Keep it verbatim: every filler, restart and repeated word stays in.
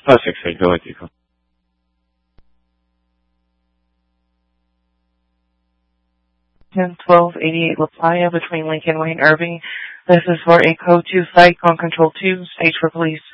Perfect, sir. Go ahead, Chico. ten twelve eighty-eight La Playa between Lincoln Way and Irving. This is for a code two site on control two, stage for police.